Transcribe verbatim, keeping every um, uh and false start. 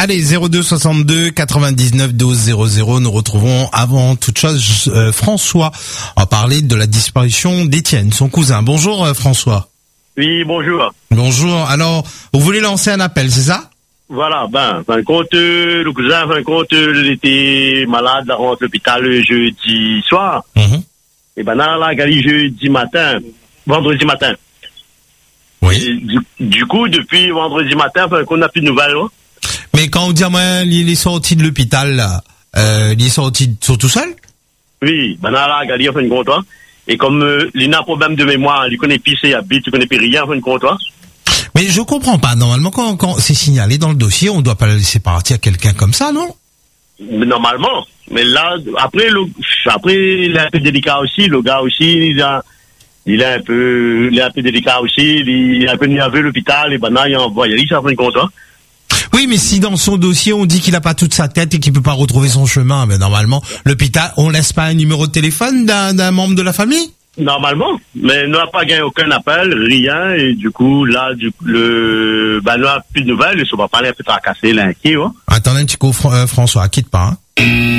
Allez, zéro deux soixante-deux quatre-vingt-dix-neuf douze zéro zéro. Nous retrouvons avant toute chose euh, François. On va parler de la disparition d'Étienne, son cousin. Bonjour euh, François. Oui, bonjour. Bonjour. Alors, vous voulez lancer un appel, c'est ça? Voilà, ben, fin compte, euh, le cousin, fin compte, euh, il était malade, il rentre à l'hôpital le jeudi soir. Mm-hmm. Et ben, là, là, il jeudi matin, vendredi matin. Oui. Et du, du coup, depuis vendredi matin, fin qu'on n'a plus de nouvelles, hein. Mais quand on dit, moi, il est sorti de l'hôpital, là, euh, il est sorti sur tout seul? Oui, ben là, là, il a fin compte, hein. Et comme euh, il a un problème de mémoire, il connaît plus ses habits, il connaît plus rien, fin compte, hein. Mais je comprends pas. Normalement, quand, quand c'est signalé dans le dossier, on doit pas le laisser partir quelqu'un comme ça, non? Normalement. Mais là, après, le, après, il est un peu délicat aussi. Le gars aussi, il a, il est un peu, il est un peu délicat aussi. Il est un peu nerveux, l'hôpital, et ben là, il envoie, il s'en fait compte, hein. Oui, mais si dans son dossier, on dit qu'il a pas toute sa tête et qu'il peut pas retrouver son chemin, mais normalement, l'hôpital, on laisse pas un numéro de téléphone d'un, d'un membre de la famille? Normalement, mais il n'a pas gagné aucun appel, rien, et du coup, là, du le, ben, là, plus de nouvelles, il se va parler un peu tracassé, l'inquiet, hein. Attendez un petit coup, Fr- euh, François, quitte pas, hein.